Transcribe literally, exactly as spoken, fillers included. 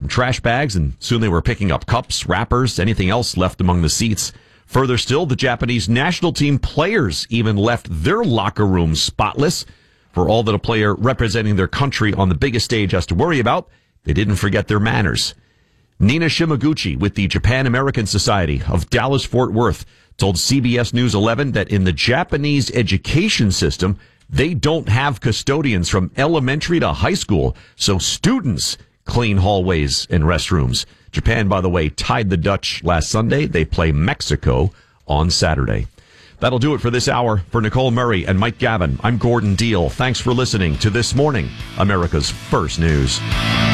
trash bags, and soon they were picking up cups, wrappers, anything else left among the seats. Further still, the Japanese national team players even left their locker rooms spotless. For all that a player representing their country on the biggest stage has to worry about, they didn't forget their manners. Nina Shimaguchi with the Japan American Society of Dallas-Fort Worth told C B S News eleven that in the Japanese education system, they don't have custodians from elementary to high school, so students clean hallways and restrooms. Japan, by the way, tied the Dutch last Sunday. They play Mexico on Saturday. That'll do it for this hour. For Nicole Murray and Mike Gavin, I'm Gordon Deal. Thanks for listening to This Morning, America's First News.